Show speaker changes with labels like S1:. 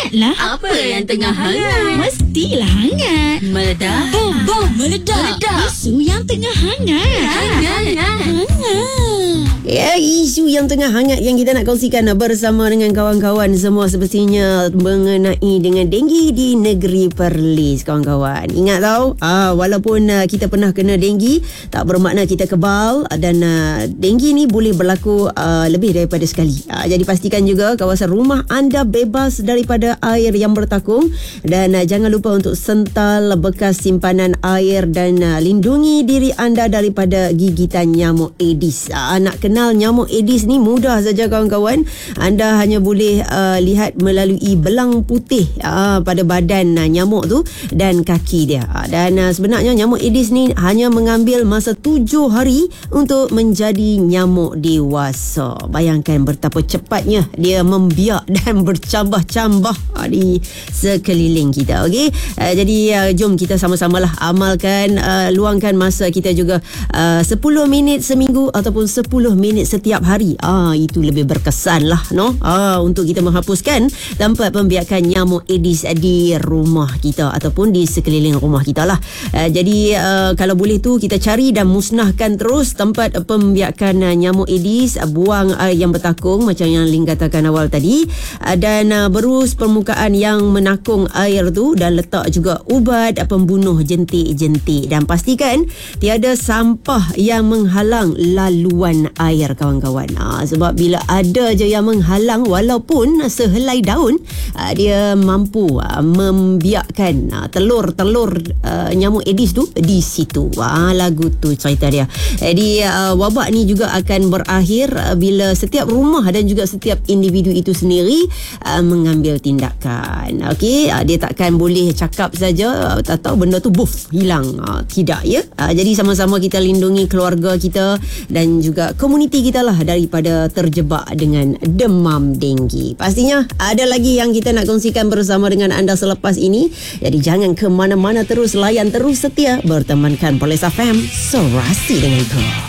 S1: Hangatlah.
S2: Apa yang tengah hangat?
S1: Mestilah hangat.
S2: Meledak.
S1: Bom meledak. Isu yang tengah hangat. Hangat.
S3: Ya, isu yang tengah hangat yang kita nak kongsikan bersama dengan kawan-kawan semua semestinya mengenai dengan denggi di negeri Perlis, kawan-kawan. Ingat tahu, walaupun kita pernah kena denggi, tak bermakna kita kebal, dan denggi ni boleh berlaku lebih daripada sekali. Jadi pastikan juga kawasan rumah anda bebas daripada air yang bertakung, dan jangan lupa untuk sental bekas simpanan air dan lindungi diri anda daripada gigitan nyamuk Aedes. Nak kenal nyamuk Aedes ni mudah saja, kawan-kawan. Anda hanya boleh lihat melalui belang putih pada badan nyamuk tu dan kaki dia. Dan sebenarnya nyamuk Aedes ni hanya mengambil masa 7 hari untuk menjadi nyamuk dewasa. Bayangkan betapa cepatnya dia membiak dan bercambah-cambah di sekeliling kita. Okey, jadi jom kita sama-samalah amalkan, luangkan masa kita juga 10 minit seminggu ataupun 10 minit setiap hari. Itu lebih berkesan lah, no? Untuk kita menghapuskan tempat pembiakan nyamuk Aedes di rumah kita ataupun di sekeliling rumah kita lah. Jadi kalau boleh tu kita cari dan musnahkan terus tempat pembiakan nyamuk Aedes, buang air yang bertakung macam yang Ling katakan awal tadi, dan berus permukaan yang menakung air tu, dan letak juga ubat pembunuh jentik-jentik, dan pastikan tiada sampah yang menghalang laluan air, kawan-kawan. Sebab bila ada je yang menghalang walaupun sehelai daun, dia mampu membiakkan telur-telur nyamuk Aedes tu di situ. Lagu tu cerita dia. Jadi wabak ni juga akan berakhir bila setiap rumah dan juga setiap individu itu sendiri mengambil tindakan. Okey, dia takkan boleh cakap saja tak tahu benda tu hilang. Tidak, ya. Jadi sama-sama kita lindungi keluarga kita dan juga komuniti kita lah daripada terjebak dengan demam denggi. Pastinya ada lagi yang kita nak kongsikan bersama dengan anda selepas ini. Jadi jangan ke mana-mana, terus layan, terus setia bertemankan Perlis FM, Serasi denganku.